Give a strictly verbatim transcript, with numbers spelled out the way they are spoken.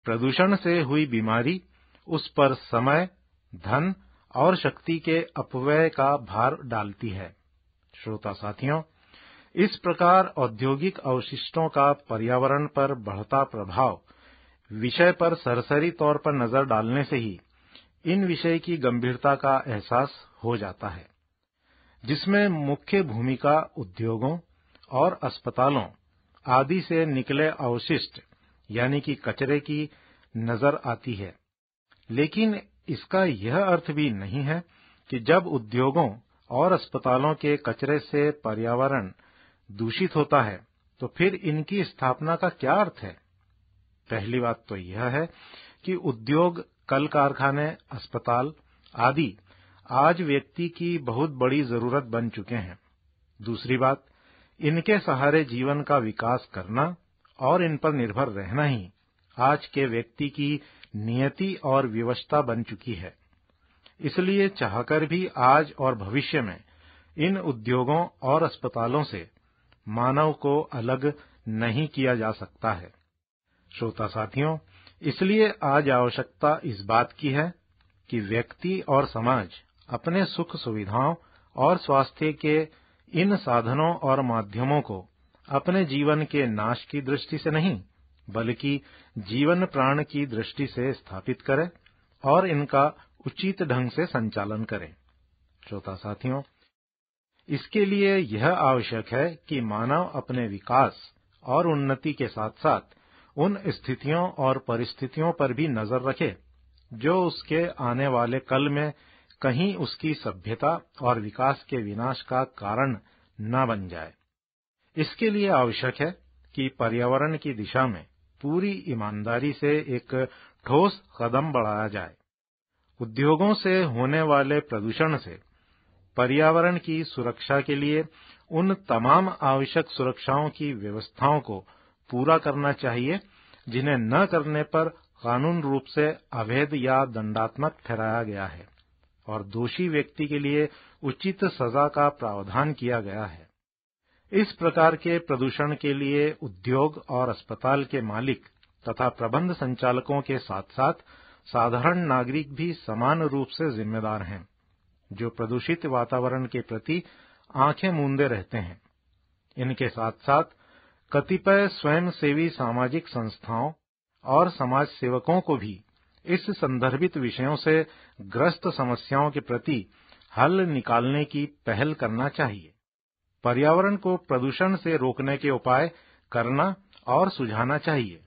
प्रदूषण से हुई बीमारी उस पर समय, धन और शक्ति के अपव्यय का भार डालती है। श्रोता साथियों, इस प्रकार औद्योगिक अवशिष्टों का पर्यावरण पर बढ़ता प्रभाव विषय पर सरसरी तौर पर नजर डालने से ही इन विषय की गंभीरता का एहसास हो जाता है, जिसमें मुख्य भूमिका उद्योगों और अस्पतालों आदि से निकले अवशिष्ट यानी कि कचरे की नजर आती है। लेकिन इसका यह अर्थ भी नहीं है कि जब उद्योगों और अस्पतालों के कचरे से पर्यावरण दूषित होता है तो फिर इनकी स्थापना का क्या अर्थ है। पहली बात तो यह है कि उद्योग, कल कारखाने, अस्पताल आदि आज व्यक्ति की बहुत बड़ी जरूरत बन चुके हैं। दूसरी बात, इनके सहारे जीवन का विकास करना और इन पर निर्भर रहना ही आज के व्यक्ति की नियति और विवशता बन चुकी है। इसलिए चाहकर भी आज और भविष्य में इन उद्योगों और अस्पतालों से मानव को अलग नहीं किया जा सकता है। श्रोता साथियों, इसलिए आज आवश्यकता इस बात की है कि व्यक्ति और समाज अपने सुख सुविधाओं और स्वास्थ्य के इन साधनों और माध्यमों को अपने जीवन के नाश की दृष्टि से नहीं, बल्कि जीवन प्राण की दृष्टि से स्थापित करे और इनका उचित ढंग से संचालन करें। श्रोता साथियों, इसके लिए यह आवश्यक है कि मानव अपने विकास और उन्नति के साथ साथ उन स्थितियों और परिस्थितियों पर भी नजर रखे जो उसके आने वाले कल में कहीं उसकी सभ्यता और विकास के विनाश का कारण न बन जाए। इसके लिए आवश्यक है कि पर्यावरण की दिशा में पूरी ईमानदारी से एक ठोस कदम बढ़ाया जाए। उद्योगों से होने वाले प्रदूषण से पर्यावरण की सुरक्षा के लिए उन तमाम आवश्यक सुरक्षाओं की व्यवस्थाओं को पूरा करना चाहिए जिन्हें न करने पर कानून रूप से अवैध या दंडात्मक ठहराया गया है और दोषी व्यक्ति के लिए उचित सजा का प्रावधान किया गया है। इस प्रकार के प्रदूषण के लिए उद्योग और अस्पताल के मालिक तथा प्रबंध संचालकों के साथ साथ साधारण नागरिक भी समान रूप से जिम्मेदार हैं, जो प्रदूषित वातावरण के प्रति आंखें मूंदे रहते हैं। इनके साथ साथ कतिपय स्वयंसेवी सामाजिक संस्थाओं और समाज सेवकों को भी इस संदर्भित विषयों से ग्रस्त समस्याओं के प्रति हल निकालने की पहल करना चाहिए। पर्यावरण को प्रदूषण से रोकने के उपाय करना और सुझाना चाहिए।